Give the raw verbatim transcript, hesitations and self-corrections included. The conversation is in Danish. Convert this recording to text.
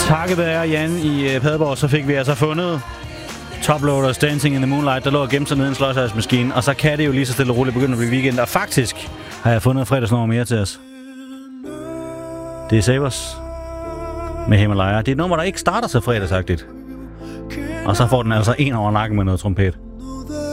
Takket være Jan i Padborg, så fik vi altså fundet Toploaders Dancing in the Moonlight, der lå og gemte sig nede i en slåsejsmaskine. Og så kan det jo lige så stille og roligt begynde at blive weekend. Og faktisk har jeg fundet fredagsnummer mere til os. Det er Sabers med Himalaya. Det er et nummer, der ikke starter så fredagsagtigt. Og så får den altså en over nakken med noget trompet.